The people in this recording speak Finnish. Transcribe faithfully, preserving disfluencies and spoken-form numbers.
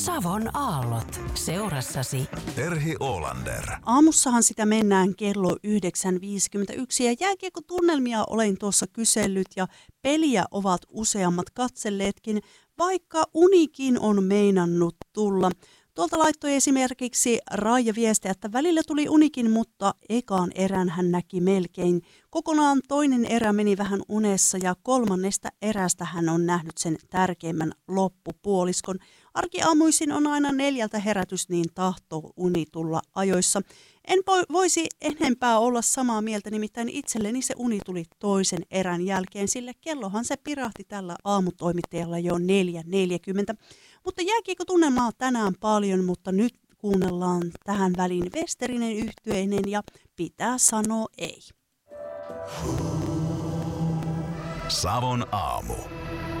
Savon aallot seurassasi. Terhi Olander. Aamussahan sitä mennään kello yhdeksän viisikymmentäyksi ja jääkiekkotunnelmia olen tuossa kysellyt ja peliä ovat useammat katselleetkin, vaikka unikin on meinannut tulla. Tuolta laittoi esimerkiksi Raija viestiä, että välillä tuli unikin, mutta ekaan erän hän näki melkein. Kokonaan toinen erä meni vähän unessa ja kolmannesta erästä hän on nähnyt sen tärkeimmän loppupuoliskon. Arkiaamuisin on aina neljältä herätys, niin tahtoo uni tulla ajoissa. En voisi enempää olla samaa mieltä, nimittäin itselleni se uni tuli toisen erän jälkeen, sillä kellohan se pirahti tällä aamutoimittajalla jo neljä neljäkymmentä. Mutta jääkiekkotunnelmaa tänään paljon, mutta nyt kuunnellaan tähän väliin Westerinen yhtyeinen ja pitää sanoa ei. Savon aamu.